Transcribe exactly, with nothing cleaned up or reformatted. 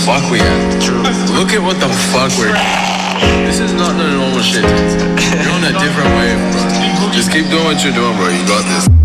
fuck we at. Look at what the fuck we're. This is not the normal shit. You're on a different wave, bro. Just keep doing what you're doing, bro. You got this.